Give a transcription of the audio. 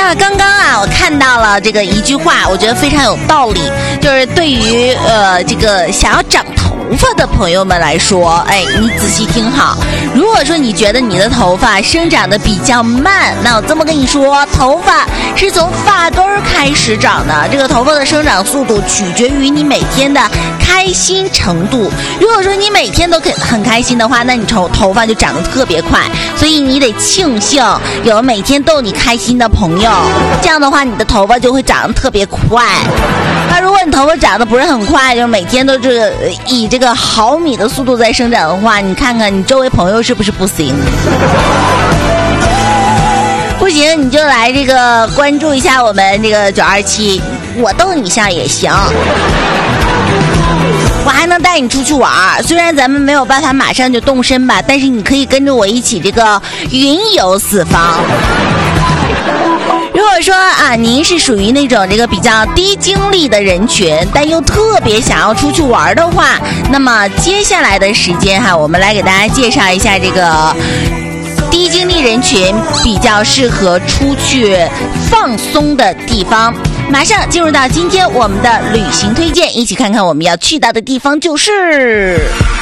呀，刚刚啊，我看到了这个一句话，我觉得非常有道理，就是对于这个想要长头发的朋友们来说，哎，你仔细听好。如果说你觉得你的头发生长得比较慢，那我这么跟你说，头发是从发根儿开始长的。这个头发的生长速度取决于你每天的开心程度。如果说你每天都很开心的话，那你头发就长得特别快。所以你得庆幸有每天逗你开心的朋友，这样的话你的头发就会长得特别快。那如果你头发长得不是很快，就是每天都以这个毫米的速度在生长的话，你看看你周围朋友是不是不行？不行你就来这个关注一下我们这个927，我逗你笑也行。我还能带你出去玩，虽然咱们没有办法马上就动身吧，但是你可以跟着我一起这个云游四方。如果说啊，您是属于那种这个比较低精力的人群，但又特别想要出去玩的话，那么接下来的时间哈，我们来给大家介绍一下这个低精力人群比较适合出去放松的地方。马上进入到今天我们的旅行推荐，一起看看我们要去到的地方就是